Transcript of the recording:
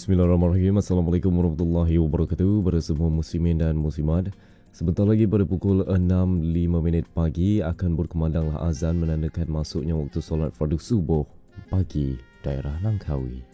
Bismillahirrahmanirrahim. Assalamualaikum warahmatullahi wabarakatuh. Pada semua muslimin dan muslimat, sebentar lagi pada pukul 6.05 pagi akan berkumandanglah azan menandakan masuknya waktu solat fardu subuh bagi daerah Langkawi.